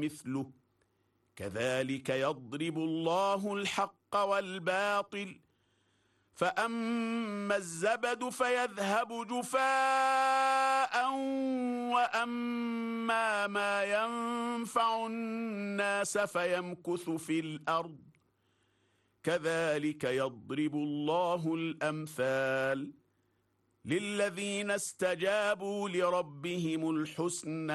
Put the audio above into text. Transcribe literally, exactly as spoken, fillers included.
مثله كذلك يضرب الله الحق والباطل فأما الزبد فيذهب جفاء وأما ما ينفع الناس فيمكث في الأرض كذلك يضرب الله الأمثال للذين استجابوا لربهم الحسنى